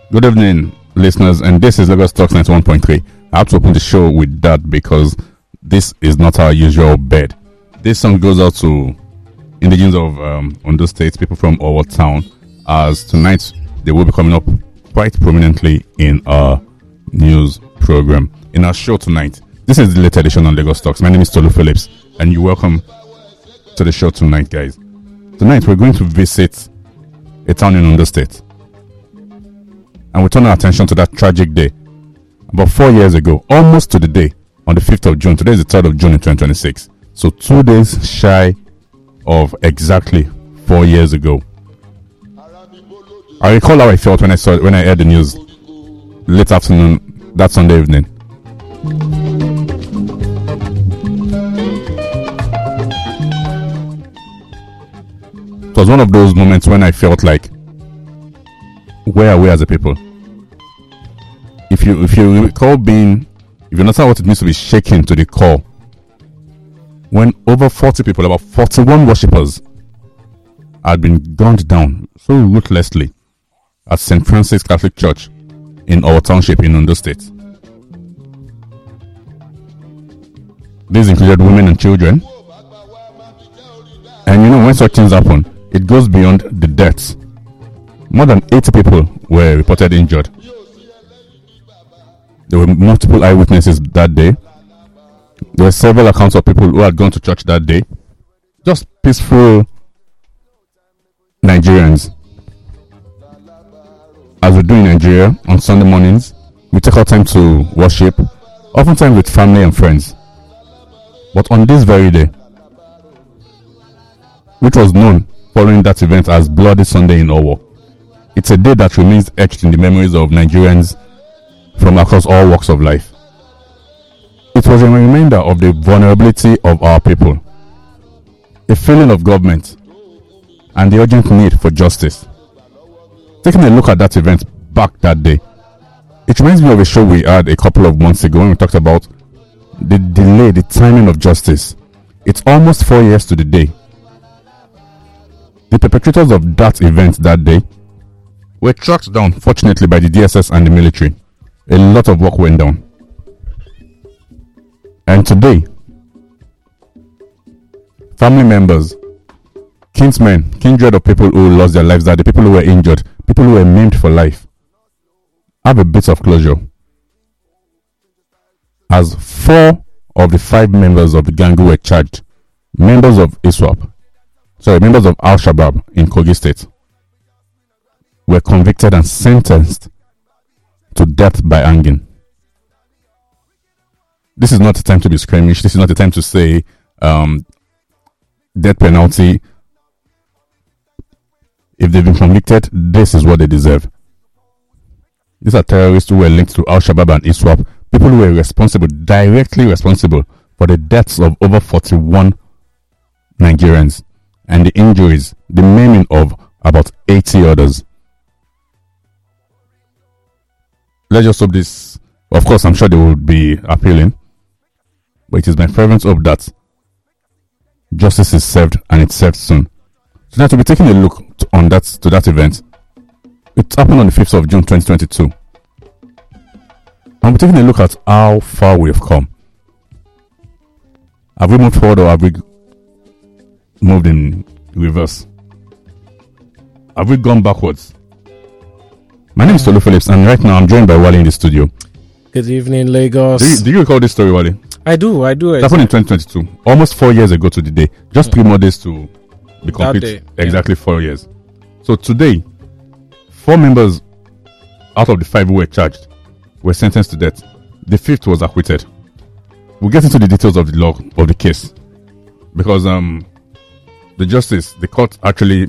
Good evening, listeners, and this is Lagos Talks 91.3. I have to open the show with that because this is not our usual bed. This song goes out to indigenes of Ondo State, people from Owo Town, as tonight they will be coming up quite prominently in our news program. In our show tonight, this is the latest edition on Lagos Talks. My name is Tolu Phillips, and you're welcome to the show tonight, guys. Tonight we're going to visit a town in Ondo State, and we turn our attention to that tragic day about 4 years ago, almost to the day, on the 5th of June. Today is the 3rd of June in 2026. So 2 days shy of exactly 4 years ago. I recall how I felt when I heard the news late afternoon that Sunday evening. It was one of those moments when I felt like, where are we as a people? If you recall if you understand what it means to be shaken to the core, when over 40 people, about 41 worshippers, had been gunned down so ruthlessly at St. Francis Catholic Church in our township in Ondo State. These included women and children. And you know, when such things happen, it goes beyond the deaths. More than 80 people were reported injured. There were multiple eyewitnesses that day. There were several accounts of people who had gone to church that day. Just peaceful Nigerians. As we do in Nigeria on Sunday mornings, we take our time to worship, oftentimes with family and friends. But on this very day, which was known following that event as Bloody Sunday in Owo, it's a day that remains etched in the memories of Nigerians from across all walks of life. It was a reminder of the vulnerability of our people, a feeling of government, and the urgent need for justice. Taking a look at that event back that day, it reminds me of a show we had a couple of months ago when we talked about the timing of justice. It's almost 4 years to the day. The perpetrators of that event that day were tracked down, fortunately, by the DSS and the military. A lot of work went down. And today, family members, kinsmen, kindred of people who lost their lives that day, people who were injured, people who were maimed for life, have a bit of closure. As 4 of the 5 members of the gang who were charged, members of members of Al-Shabaab in Kogi State, were convicted and sentenced to death by hanging. This is not the time to be squeamish. This is not the time to say death penalty. If they've been convicted, this is what they deserve. These are terrorists who were linked to Al-Shabaab and ISWAP, people who were directly responsible for the deaths of over 41 Nigerians and the injuries, the maiming of about 80 others. Let's just hope this, of course, I'm sure they will be appealing, but it is my fervent hope that justice is served and it's served soon. Tonight we'll be taking a look to that event. It happened on the 5th of June 2022. And we'll be taking a look at how far we have come. Have we moved forward or have we moved in reverse? Have we gone backwards? My name is Tolu Phillips, and right now I'm joined by Wale in the studio. Good evening, Lagos. Do you recall this story, Wale? I do. It happened in 2022, almost 4 years ago to the day. Just 3 more days to be complete. Exactly 4 years. So today, 4 members out of the 5 who were charged were sentenced to death. The 5th was acquitted. We'll get into the details of the law of the case because the court actually